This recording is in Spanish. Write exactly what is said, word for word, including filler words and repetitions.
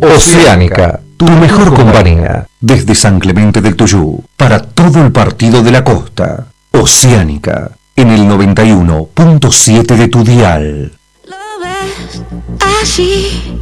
Oceánica, tu mejor compañía. Desde San Clemente del Tuyú, para todo el partido de la costa. Oceánica, en el noventa y uno punto siete de tu dial. Lo ves así,